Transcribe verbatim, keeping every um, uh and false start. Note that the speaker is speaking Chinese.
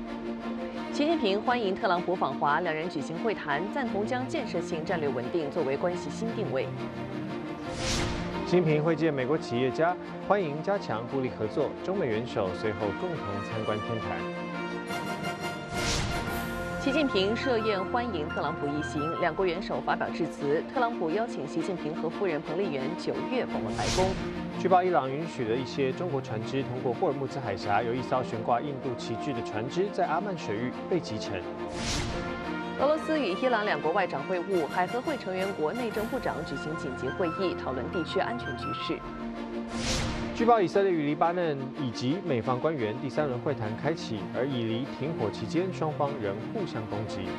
习近平欢迎特朗普访华，两人举行会谈，赞同将建设性战略稳定作为关系新定位。 习近平会见美国企业家，欢迎加强互利合作。中美元首随后共同参观天坛。 习近平设宴欢迎特朗普一行，两国元首发表致辞。特朗普邀请习近平和夫人彭丽媛九月访问白宫。 据报，伊朗允许的一些中国船只通过霍尔木兹海峡，有一艘悬挂印度旗帜的船只在阿曼水域被击沉。 俄罗斯与伊朗两国外长会晤，海合会成员国内政部长举行紧急会议，讨论地区安全局势。 据报，以色列与黎巴嫩以及美方官员第三轮会谈开启，而以黎停火期间，双方仍互相攻击。